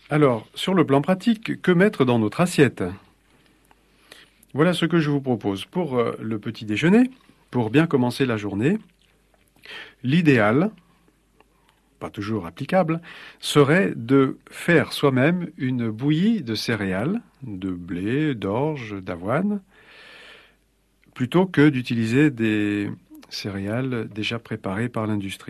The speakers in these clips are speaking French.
Alors, sur le plan pratique, que mettre dans notre assiette? Voilà ce que je vous propose. Pour le petit déjeuner, pour bien commencer la journée, l'idéal, pas toujours applicable, serait de faire soi-même une bouillie de céréales, de blé, d'orge, d'avoine, plutôt que d'utiliser des céréales déjà préparées par l'industrie.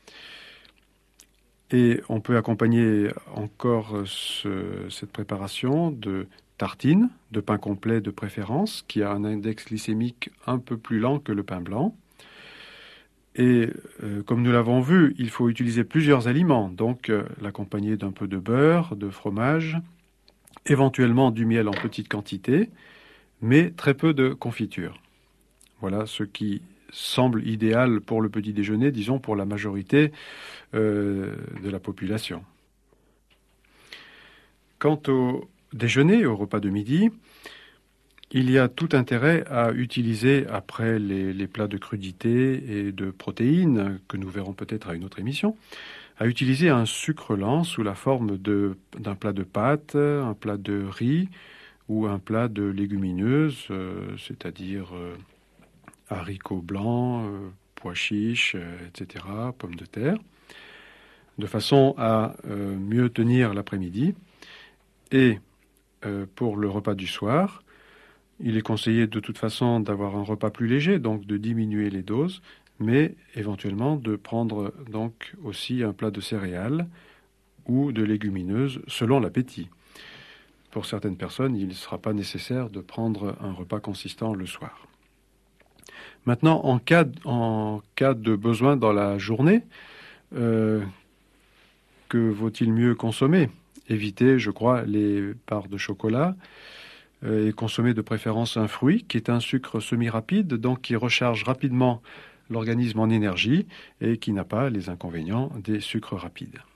Et on peut accompagner encore cette préparation de tartines, de pain complet de préférence, qui a un index glycémique un peu plus lent que le pain blanc. Et comme nous l'avons vu, il faut utiliser plusieurs aliments, donc l'accompagner d'un peu de beurre, de fromage, éventuellement du miel en petite quantité, mais très peu de confiture. Voilà ce qui semble idéal pour le petit déjeuner, disons pour la majorité de la population. Quant au déjeuner, au repas de midi, il y a tout intérêt à utiliser, après les plats de crudités et de protéines, que nous verrons peut-être à une autre émission, à utiliser un sucre lent sous la forme d'un plat de pâtes, un plat de riz ou un plat de légumineuses, c'est-à-dire haricots blancs, pois chiches, etc., pommes de terre, de façon à mieux tenir l'après-midi. Et pour le repas du soir, il est conseillé de toute façon d'avoir un repas plus léger, donc de diminuer les doses, mais éventuellement de prendre donc aussi un plat de céréales ou de légumineuses selon l'appétit. Pour certaines personnes, il ne sera pas nécessaire de prendre un repas consistant le soir. Maintenant, en cas de besoin dans la journée, que vaut-il mieux consommer? Éviter, je crois, les barres de chocolat et consommer de préférence un fruit qui est un sucre semi-rapide, donc qui recharge rapidement l'organisme en énergie et qui n'a pas les inconvénients des sucres rapides.